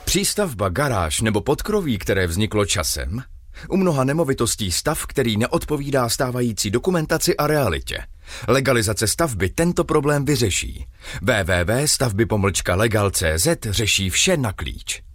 Přístavba, garáž nebo podkroví, které vzniklo časem? U mnoha nemovitostí stav, který neodpovídá stávající dokumentaci a realitě. Legalizace stavby tento problém vyřeší. www.stavby-legal.cz řeší vše na klíč.